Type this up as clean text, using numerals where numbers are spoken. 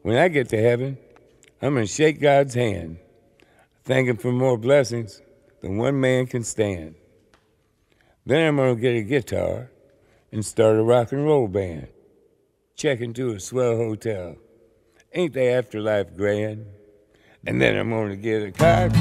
When I get to heaven, I'm going to shake God's hand, thank Him for more blessings than one man can stand. Then I'm going to get a guitar and start a rock and roll band. Check into a swell hotel. Ain't the afterlife grand? And then I'm going to get a car.